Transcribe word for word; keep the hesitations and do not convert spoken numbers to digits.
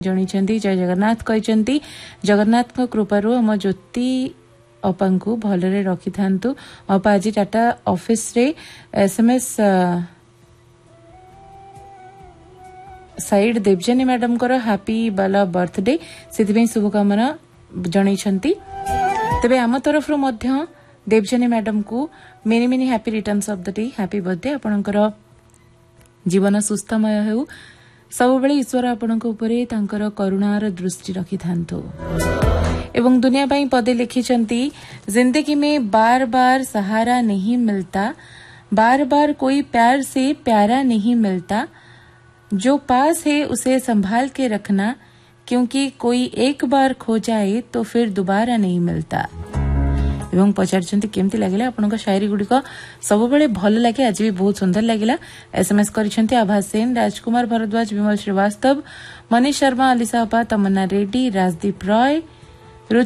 जणी जय जगन्नाथ कहते जगन्नाथ कृपारू आम ज्योति अपा को भलरे रखी था। अपा आज टाटा ऑफिस रे एसएमएस साइड देवजानी मैडम को हैप्पी बाला बर्थडे से शुभकामना जन तेरे आम तरफ देवजानी मैडम को many many happy returns of the day happy birthday. आपणकर जीवन सुस्थमय हो सब बेले ईश्वर आपणक उपरे तांकर करुणार दृष्टि रखी थांतु। एवं दुनिया पाई पदे लिखिचंती जिंदगी में बार बार सहारा नहीं मिलता, बार बार कोई प्यार से प्यारा नहीं मिलता, जो पास है उसे संभाल के रखना, क्योंकि कोई एक बार खो जाए तो फिर दोबारा नहीं मिलता। एवं पचारचंती केमती लगिला आपनका शायरी गुडिक सब बेले भल लगे, आज भी बहुत सुंदर लगिला। एसएमएस करिसेंती आभा सेन, राजकुमार भरद्वाज, विमल श्रीवास्तव, मनीष शर्मा, अलिसा अपा, तमन्ना रेड्डी, राजदीप रॉय,